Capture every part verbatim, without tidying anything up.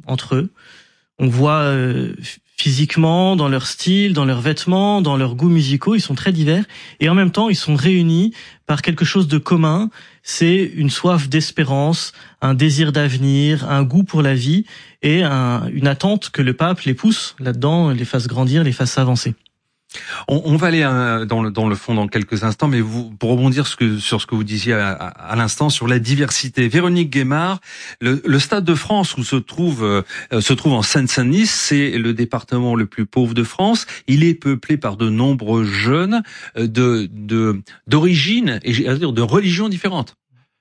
entre eux. On voit euh, physiquement, dans leur style, dans leurs vêtements, dans leurs goûts musicaux, ils sont très divers. Et en même temps, ils sont réunis par quelque chose de commun. C'est une soif d'espérance, un désir d'avenir, un goût pour la vie et un, une attente que le pape les pousse là-dedans, les fasse grandir, les fasse avancer. On, on va aller euh, dans, le, dans le fond dans quelques instants, mais vous, pour rebondir ce que, sur ce que vous disiez à, à, à l'instant sur la diversité, Véronique Guémard, le, le Stade de France où se trouve euh, se trouve en Seine-Saint-Denis, c'est le département le plus pauvre de France. Il est peuplé par de nombreux jeunes euh, de de d'origine et à dire de religions différentes.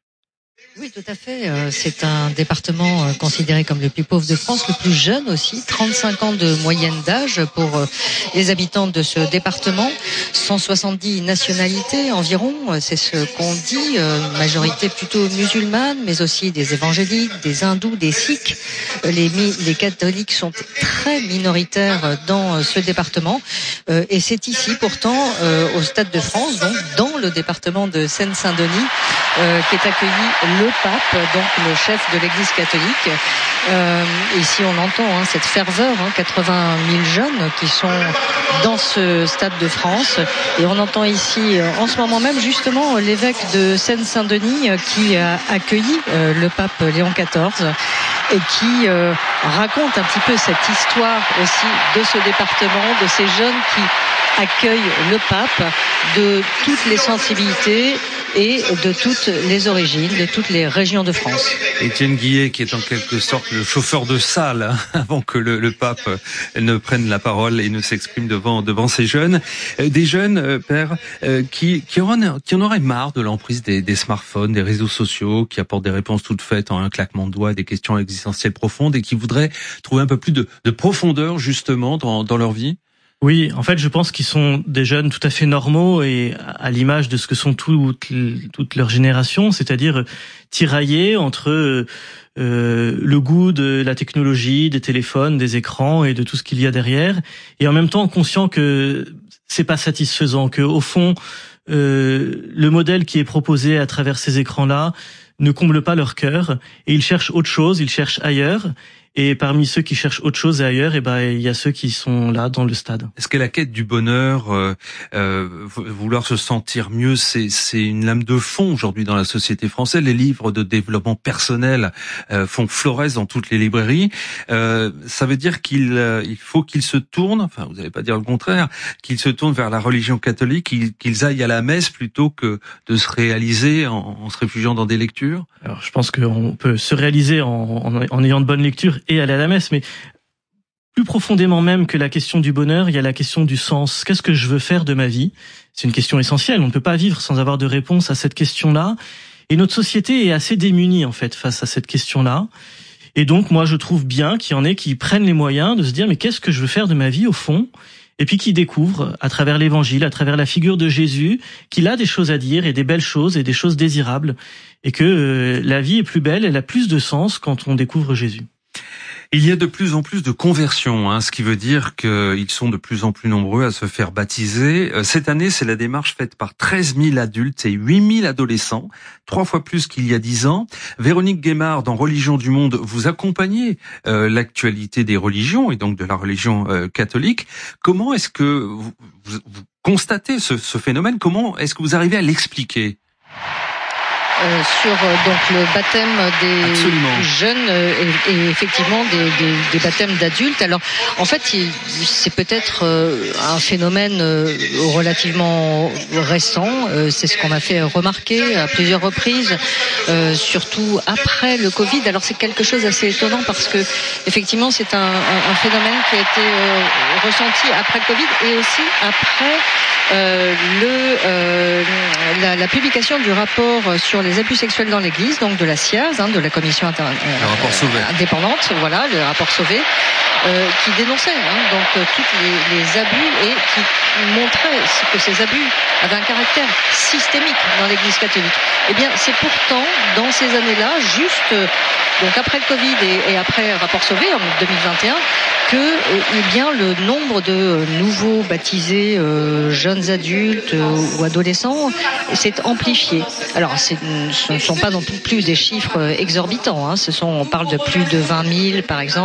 Oui, tout à fait. C'est un département considéré comme le plus pauvre de France, le plus jeune aussi, trente-cinq ans de moyenne d'âge pour les habitants de ce département, cent soixante-dix nationalités environ, c'est ce qu'on dit, majorité plutôt musulmane, mais aussi des évangéliques, des hindous, des sikhs. Les, les catholiques sont très minoritaires dans ce département et c'est ici pourtant, au Stade de France, donc dans le département de Seine-Saint-Denis, qu'est accueilli le pape, donc le chef de l'Église catholique. Euh, ici, on entend hein, cette ferveur, hein, quatre-vingt mille jeunes qui sont dans ce Stade de France. Et on entend ici, euh, en ce moment même, justement, l'évêque de Seine-Saint-Denis euh, qui a accueilli euh, le pape Léon quatorze et qui euh, raconte un petit peu cette histoire aussi de ce département, de ces jeunes qui accueillent le pape, de toutes les sensibilités et de toutes les origines, de toutes les régions de France. Étienne Guillet, qui est en quelque sorte le chauffeur de salle, hein, avant que le, le pape ne prenne la parole et ne s'exprime devant devant ces jeunes, euh, des jeunes euh, pères euh, qui qui, auraient, qui en auraient marre de l'emprise des, des smartphones, des réseaux sociaux, qui apportent des réponses toutes faites en un claquement de doigts, des questions existentielles profondes, et qui voudraient trouver un peu plus de, de profondeur justement dans dans leur vie. Oui, en fait, je pense qu'ils sont des jeunes tout à fait normaux et à l'image de ce que sont toutes toute leur génération, c'est-à-dire tiraillés entre euh, le goût de la technologie, des téléphones, des écrans et de tout ce qu'il y a derrière, et en même temps conscients que c'est pas satisfaisant, que au fond euh, le modèle qui est proposé à travers ces écrans-là ne comble pas leur cœur et ils cherchent autre chose, ils cherchent ailleurs. Et parmi ceux qui cherchent autre chose et ailleurs, eh ben, il y a ceux qui sont là dans le stade. Est-ce que la quête du bonheur, euh, euh, vouloir se sentir mieux, c'est, c'est une lame de fond aujourd'hui dans la société française? Les livres de développement personnel euh, font florès dans toutes les librairies. Euh, ça veut dire qu'il euh, il faut qu'ils se tournent, enfin vous n'allez pas dire le contraire, qu'ils se tournent vers la religion catholique, qu'ils, qu'ils aillent à la messe plutôt que de se réaliser en, en se réfugiant dans des lectures? Alors je pense qu'on peut se réaliser en, en, en ayant de bonnes lectures et aller à la messe, mais plus profondément même que la question du bonheur, il y a la question du sens. Qu'est-ce que je veux faire de ma vie? C'est une question essentielle. On ne peut pas vivre sans avoir de réponse à cette question-là. Et notre société est assez démunie, en fait, face à cette question-là. Et donc, moi, je trouve bien qu'il y en ait qui prennent les moyens de se dire, mais qu'est-ce que je veux faire de ma vie, au fond? Et puis qui découvrent, à travers l'évangile, à travers la figure de Jésus, qu'il a des choses à dire et des belles choses et des choses désirables. Et que euh, la vie est plus belle, elle a plus de sens quand on découvre Jésus. Il y a de plus en plus de conversions, hein, ce qui veut dire qu'ils sont de plus en plus nombreux à se faire baptiser. Cette année, c'est la démarche faite par treize mille adultes et huit mille adolescents, trois fois plus qu'il y a dix ans. Véronique Guémard, dans Religion du Monde, vous accompagnez euh, l'actualité des religions et donc de la religion euh, catholique. Comment est-ce que vous, vous, vous constatez ce, ce phénomène? Comment est-ce que vous arrivez à l'expliquer? Euh, sur euh, donc le baptême des Absolument. jeunes euh, et, et effectivement des, des, des baptêmes d'adultes. Alors en fait il, c'est peut-être euh, un phénomène euh, relativement récent. Euh, c'est ce qu'on m'a fait remarquer à plusieurs reprises, euh, surtout après le Covid. Alors c'est quelque chose d'assez étonnant parce que effectivement c'est un, un, un phénomène qui a été euh, ressenti après le Covid et aussi après euh, le euh, la, la publication du rapport sur les abus sexuels dans l'Église, donc de la C I A Z, hein, de la commission inter- euh, indépendante, voilà, le rapport Sauvé, euh, qui dénonçait hein, donc euh, tous les, les abus et qui montrait que ces abus avaient un caractère systémique dans l'Église catholique. Eh bien, c'est pourtant dans ces années-là, juste euh, donc après le Covid et, et après rapport Sauvé en deux mille vingt et un, que euh, eh bien le nombre de nouveaux baptisés euh, jeunes adultes euh, ou adolescents s'est amplifié. Alors c'est, ce ne sont pas non plus des chiffres exorbitants, hein. Ce sont, on parle de plus de vingt mille par exemple.